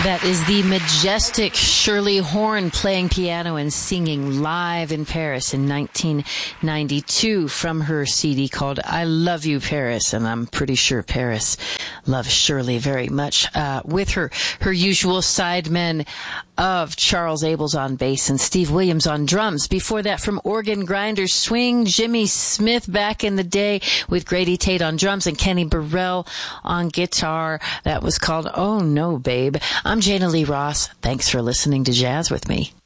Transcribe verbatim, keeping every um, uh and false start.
That is the majestic Shirley Horn playing piano and singing live in Paris in nineteen ninety-two from her C D called I Love You, Paris. And I'm pretty sure Paris loves Shirley very much, uh, with her, her usual sidemen of Charles Abels on bass and Steve Williams on drums. Before that, from Organ Grinders Swing, Jimmy Smith back in the day with Grady Tate on drums and Kenny Burrell on guitar. That was called Oh No, Babe. I'm Jana Lee Ross. Thanks for listening to Jazz with me.